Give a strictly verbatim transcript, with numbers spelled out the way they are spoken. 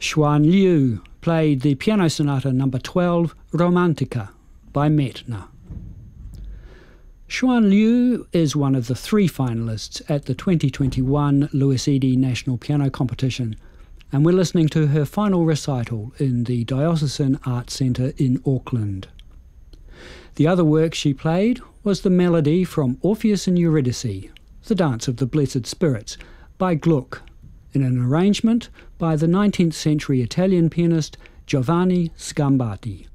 Xuan Liu played the Piano Sonata number twelve, Romantica, by Metner. Xuan Liu is one of the three finalists at the twenty twenty-one Louis Eady National Piano Competition, and we're listening to her final recital in the Diocesan Arts Centre in Auckland. The other work she played was the melody from Orpheus and Eurydice, the Dance of the Blessed Spirits, by Gluck, in an arrangement by the nineteenth century Italian pianist Giovanni Scambati.